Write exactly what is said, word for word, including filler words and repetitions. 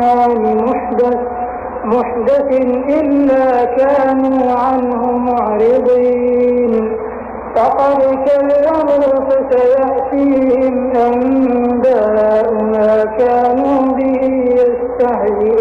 محدث محدث إلا كانوا عنه معرضين فقد كذبوا فسيأتيهم أنباء ما كانوا به يستهزئون